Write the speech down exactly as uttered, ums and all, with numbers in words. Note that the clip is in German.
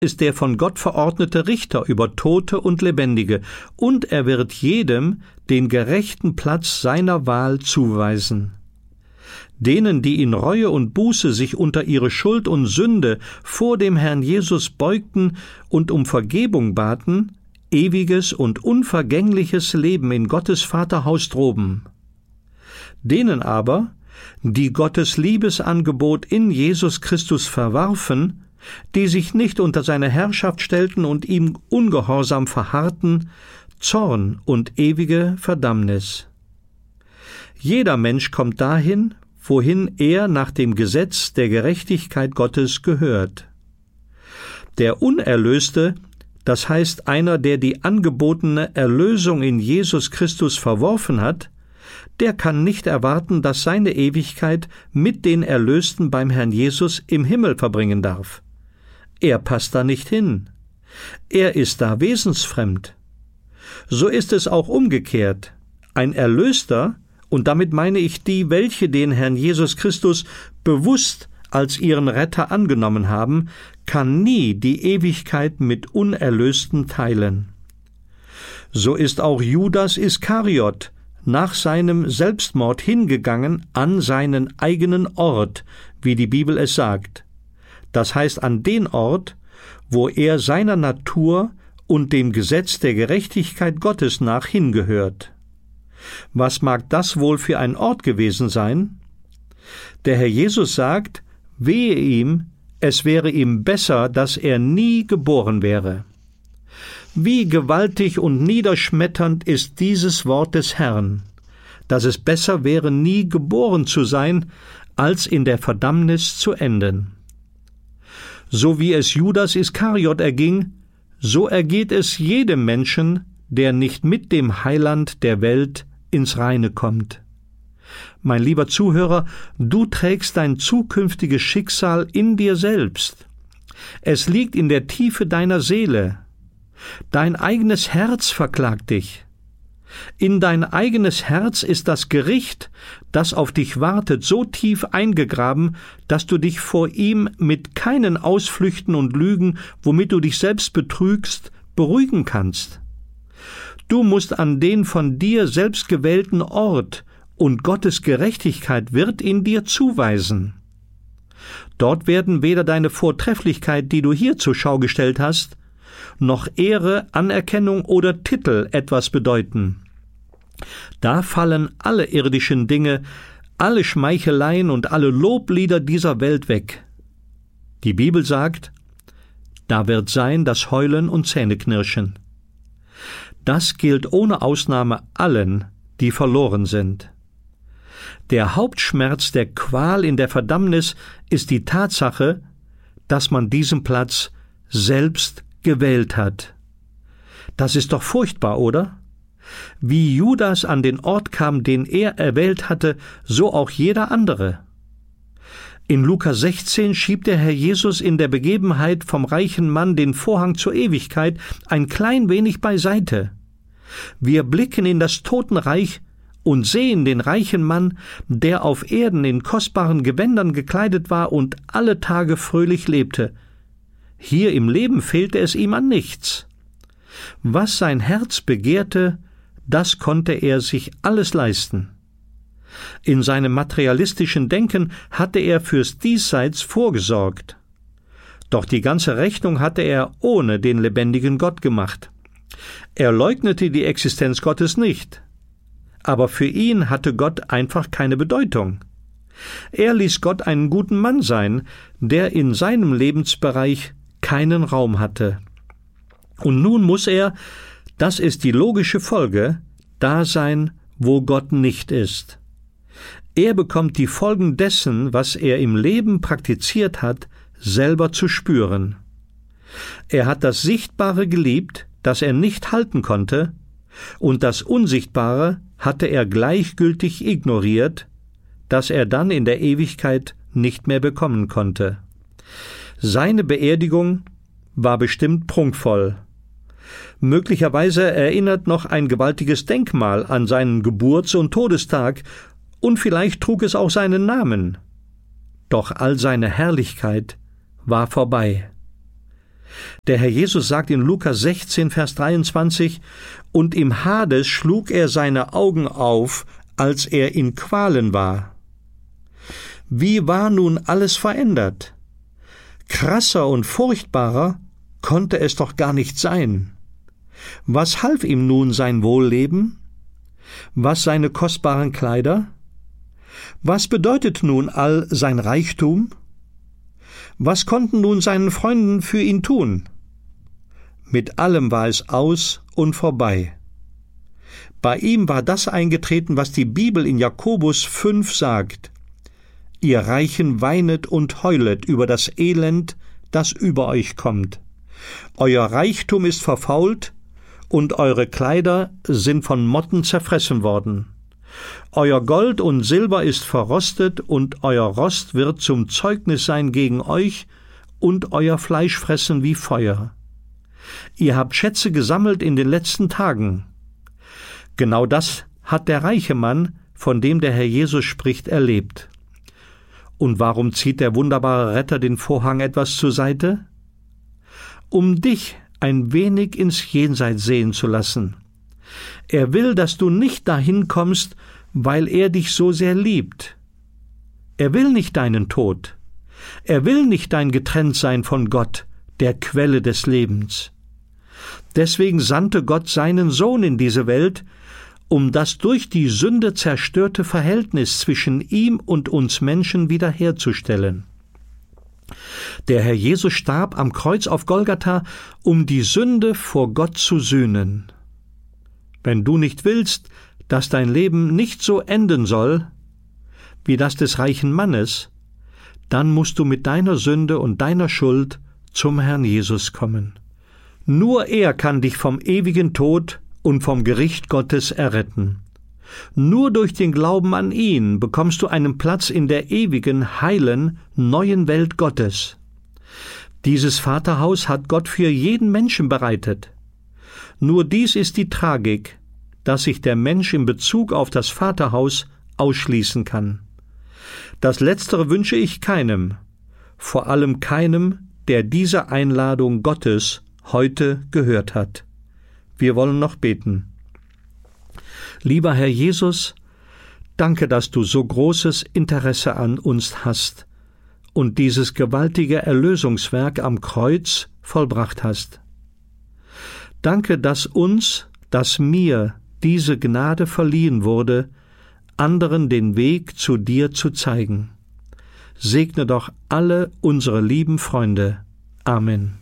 ist der von Gott verordnete Richter über Tote und Lebendige, und er wird jedem den gerechten Platz seiner Wahl zuweisen. Denen, die in Reue und Buße sich unter ihre Schuld und Sünde vor dem Herrn Jesus beugten und um Vergebung baten, ewiges und unvergängliches Leben in Gottes Vaterhaus droben. Denen aber, die Gottes Liebesangebot in Jesus Christus verwarfen, die sich nicht unter seine Herrschaft stellten und ihm ungehorsam verharrten, Zorn und ewige Verdammnis. Jeder Mensch kommt dahin, wohin er nach dem Gesetz der Gerechtigkeit Gottes gehört. Der Unerlöste, das heißt einer, der die angebotene Erlösung in Jesus Christus verworfen hat, der kann nicht erwarten, dass seine Ewigkeit mit den Erlösten beim Herrn Jesus im Himmel verbringen darf. Er passt da nicht hin. Er ist da wesensfremd. So ist es auch umgekehrt. Ein Erlöster, und damit meine ich die, welche den Herrn Jesus Christus bewusst als ihren Retter angenommen haben, kann nie die Ewigkeit mit Unerlösten teilen. So ist auch Judas Iskariot nach seinem Selbstmord hingegangen an seinen eigenen Ort, wie die Bibel es sagt. Das heißt an den Ort, wo er seiner Natur und dem Gesetz der Gerechtigkeit Gottes nach hingehört. Was mag das wohl für ein Ort gewesen sein? Der Herr Jesus sagt, wehe ihm, es wäre ihm besser, dass er nie geboren wäre. Wie gewaltig und niederschmetternd ist dieses Wort des Herrn, dass es besser wäre, nie geboren zu sein, als in der Verdammnis zu enden. So wie es Judas Iskariot erging, so ergeht es jedem Menschen, der nicht mit dem Heiland der Welt ins Reine kommt. Mein lieber Zuhörer, du trägst dein zukünftiges Schicksal in dir selbst. Es liegt in der Tiefe deiner Seele. Dein eigenes Herz verklagt dich. In dein eigenes Herz ist das Gericht, das auf dich wartet, so tief eingegraben, dass du dich vor ihm mit keinen Ausflüchten und Lügen, womit du dich selbst betrügst, beruhigen kannst. Du musst an den von dir selbst gewählten Ort, und Gottes Gerechtigkeit wird ihn dir zuweisen. Dort werden weder deine Vortrefflichkeit, die du hier zur Schau gestellt hast, noch Ehre, Anerkennung oder Titel etwas bedeuten. Da fallen alle irdischen Dinge, alle Schmeicheleien und alle Loblieder dieser Welt weg. Die Bibel sagt, da wird sein das Heulen und Zähneknirschen. Das gilt ohne Ausnahme allen, die verloren sind. Der Hauptschmerz der Qual in der Verdammnis ist die Tatsache, dass man diesen Platz selbst gewählt hat. Das ist doch furchtbar, oder? Wie Judas an den Ort kam, den er erwählt hatte, so auch jeder andere. In Lukas sechzehn schiebt der Herr Jesus in der Begebenheit vom reichen Mann den Vorhang zur Ewigkeit ein klein wenig beiseite. Wir blicken in das Totenreich und sehen den reichen Mann, der auf Erden in kostbaren Gewändern gekleidet war und alle Tage fröhlich lebte. Hier im Leben fehlte es ihm an nichts. Was sein Herz begehrte, das konnte er sich alles leisten. In seinem materialistischen Denken hatte er fürs Diesseits vorgesorgt. Doch die ganze Rechnung hatte er ohne den lebendigen Gott gemacht. Er leugnete die Existenz Gottes nicht. Aber für ihn hatte Gott einfach keine Bedeutung. Er ließ Gott einen guten Mann sein, der in seinem Lebensbereich keinen Raum hatte. Und nun muss er, das ist die logische Folge, da sein, wo Gott nicht ist. Er bekommt die Folgen dessen, was er im Leben praktiziert hat, selber zu spüren. Er hat das Sichtbare geliebt, das er nicht halten konnte, und das Unsichtbare hatte er gleichgültig ignoriert, das er dann in der Ewigkeit nicht mehr bekommen konnte. Seine Beerdigung war bestimmt prunkvoll. Möglicherweise erinnert noch ein gewaltiges Denkmal an seinen Geburts- und Todestag, und vielleicht trug es auch seinen Namen. Doch all seine Herrlichkeit war vorbei. Der Herr Jesus sagt in Lukas sechzehn, Vers dreiundzwanzig, und im Hades schlug er seine Augen auf, als er in Qualen war. Wie war nun alles verändert? Krasser und furchtbarer konnte es doch gar nicht sein. Was half ihm nun sein Wohlleben? Was seine kostbaren Kleider? Was bedeutet nun all sein Reichtum? Was konnten nun seinen Freunden für ihn tun? Mit allem war es aus und vorbei. Bei ihm war das eingetreten, was die Bibel in Jakobus fünf sagt. Ihr Reichen weinet und heulet über das Elend, das über euch kommt. Euer Reichtum ist verfault, und eure Kleider sind von Motten zerfressen worden. Euer Gold und Silber ist verrostet, und euer Rost wird zum Zeugnis sein gegen euch, und euer Fleisch fressen wie Feuer. Ihr habt Schätze gesammelt in den letzten Tagen. Genau das hat der reiche Mann, von dem der Herr Jesus spricht, erlebt. Und warum zieht der wunderbare Retter den Vorhang etwas zur Seite? Um dich ein wenig ins Jenseits sehen zu lassen. Er will, dass du nicht dahin kommst, weil er dich so sehr liebt. Er will nicht deinen Tod. Er will nicht dein Getrenntsein von Gott, der Quelle des Lebens. Deswegen sandte Gott seinen Sohn in diese Welt, um das durch die Sünde zerstörte Verhältnis zwischen ihm und uns Menschen wiederherzustellen. Der Herr Jesus starb am Kreuz auf Golgatha, um die Sünde vor Gott zu sühnen. Wenn du nicht willst, dass dein Leben nicht so enden soll, wie das des reichen Mannes, dann musst du mit deiner Sünde und deiner Schuld zum Herrn Jesus kommen. Nur er kann dich vom ewigen Tod und vom Gericht Gottes erretten. Nur durch den Glauben an ihn bekommst du einen Platz in der ewigen, heilen, neuen Welt Gottes. Dieses Vaterhaus hat Gott für jeden Menschen bereitet. Nur dies ist die Tragik, dass sich der Mensch in Bezug auf das Vaterhaus ausschließen kann. Das Letztere wünsche ich keinem, vor allem keinem, der diese Einladung Gottes heute gehört hat. Wir wollen noch beten. Lieber Herr Jesus, danke, dass du so großes Interesse an uns hast und dieses gewaltige Erlösungswerk am Kreuz vollbracht hast. Danke, dass uns, dass mir diese Gnade verliehen wurde, anderen den Weg zu dir zu zeigen. Segne doch alle unsere lieben Freunde. Amen.